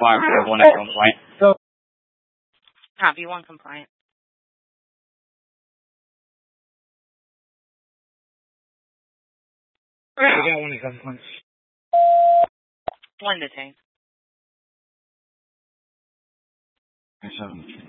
One complaint. So, Copy 1 compliant. we got 1 complaint. 1 detained. I